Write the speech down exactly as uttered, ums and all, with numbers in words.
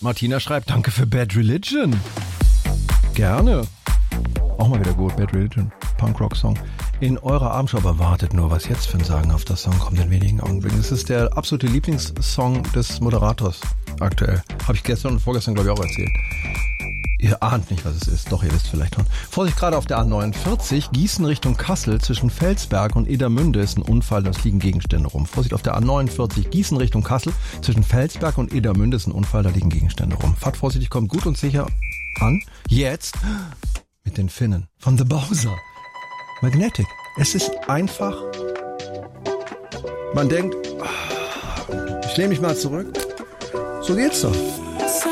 Martina schreibt, danke für Bad Religion. Gerne. Auch mal wieder gut, Bad Religion, Punkrock-Song. In eurer Abendschau, aber wartet nur, was jetzt für ein sagenhafter Song kommt in wenigen Augenblicken. Es ist der absolute Lieblingssong des Moderators aktuell. Habe ich gestern und vorgestern, glaube ich, auch erzählt. Ihr ahnt nicht, was es ist. Doch, ihr wisst vielleicht schon. Vorsicht, gerade auf der A neunundvierzig, Gießen Richtung Kassel, zwischen Felsberg und Edermünde ist ein Unfall, da liegen Gegenstände rum. Vorsicht, auf der A neunundvierzig, Gießen Richtung Kassel, zwischen Felsberg und Edermünde ist ein Unfall, da liegen Gegenstände rum. Fahrt vorsichtig, kommt gut und sicher an. Jetzt mit den Finnen von The Bowser. Magnetic. Es ist einfach. Man denkt, ich lehne mich mal zurück. So geht's doch.